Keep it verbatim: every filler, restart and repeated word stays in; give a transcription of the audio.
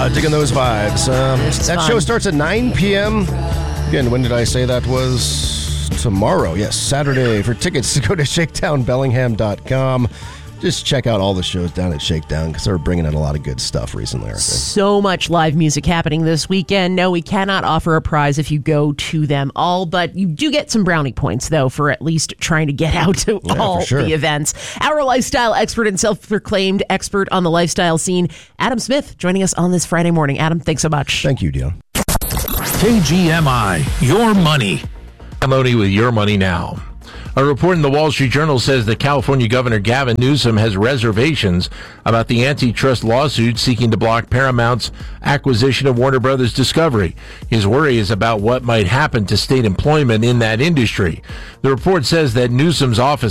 Yeah, digging those vibes. Um, that fun. show starts at nine p.m. Again, when did I say that was? Tomorrow. Yes, Saturday. For tickets, go to shakedown bellingham dot com. Just check out all the shows down at Shakedown because they're bringing in a lot of good stuff recently, aren't they? So much live music happening this weekend. No, we cannot offer a prize if you go to them all, but you do get some brownie points, though, for at least trying to get out to Yeah, all for sure. the events. Our lifestyle expert and self-proclaimed expert on the lifestyle scene, Adam Smith, joining us on this Friday morning. Adam, thanks so much. Thank you, Dion. K G M I, your money. Melody with Your Money Now. A report in the Wall Street Journal says that California Governor Gavin Newsom has reservations about the antitrust lawsuit seeking to block Paramount's acquisition of Warner Brothers Discovery. His worry is about what might happen to state employment in that industry. The report says that Newsom's office